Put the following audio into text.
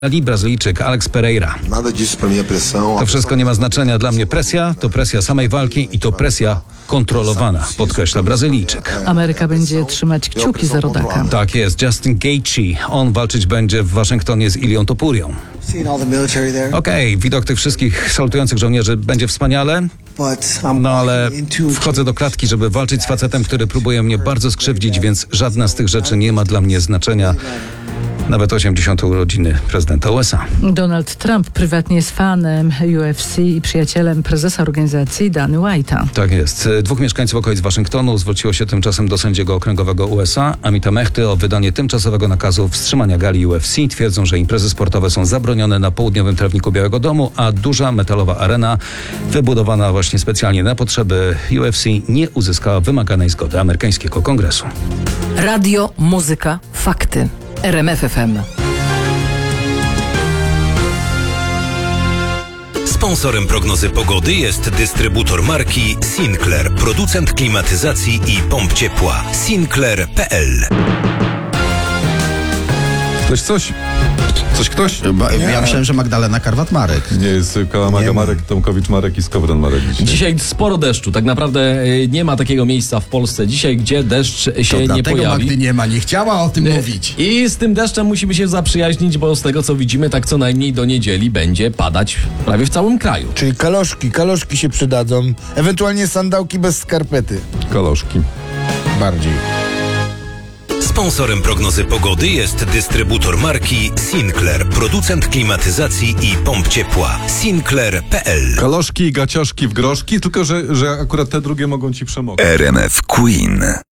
Brazylijczyk Alex Pereira. Nada disso pra mim é pressão. To wszystko nie ma znaczenia dla mnie. Presja to presja samej walki i to presja kontrolowana, podkreśla Brazylijczyk. Ameryka będzie trzymać kciuki za rodaka. Tak jest, Justin Gaethje. On walczyć będzie w Waszyngtonie z Ilią Topurią. Okej, widok tych wszystkich salutujących żołnierzy będzie wspaniale, no ale wchodzę do klatki, żeby walczyć z facetem, który próbuje mnie bardzo skrzywdzić, więc żadna z tych rzeczy nie ma dla mnie znaczenia. Nawet 80. urodziny prezydenta USA. Donald Trump prywatnie jest fanem UFC i przyjacielem prezesa organizacji Dany White'a. Tak jest. Dwóch mieszkańców okolic Waszyngtonu zwróciło się tymczasem do sędziego okręgowego USA, Amita Mehty, o wydanie tymczasowego nakazu wstrzymania gali UFC. Twierdzą, że imprezy sportowe są zabronione na południowym trawniku Białego Domu, a duża metalowa arena, wybudowana właśnie specjalnie na potrzeby UFC, nie uzyskała wymaganej zgody amerykańskiego kongresu. Radio, muzyka, fakty. RMF FM. Sponsorem prognozy pogody jest dystrybutor marki Sinclair, producent klimatyzacji i pomp ciepła. Sinclair.pl. Ktoś? Ja myślałem, że Magdalena Karwat-Marek. Nie, jest Kalamaga Marek, Tomkowicz Marek i Skowron Marek dzisiaj. Dzisiaj sporo deszczu. Tak naprawdę nie ma takiego miejsca w Polsce dzisiaj, gdzie deszcz się nie Dlatego pojawi. Magdy nie ma, nie chciała o tym mówić. I z tym deszczem musimy się zaprzyjaźnić, bo z tego co widzimy, tak co najmniej do niedzieli będzie padać prawie w całym kraju. Czyli kaloszki się przydadzą. Ewentualnie sandałki bez skarpety. Kaloszki. Bardziej. Sponsorem prognozy pogody jest dystrybutor marki Sinclair, producent klimatyzacji i pomp ciepła. Sinclair.pl. Kaloszki i gacioszki w groszki, tylko że akurat te drugie mogą ci przemoknąć. RMF Queen.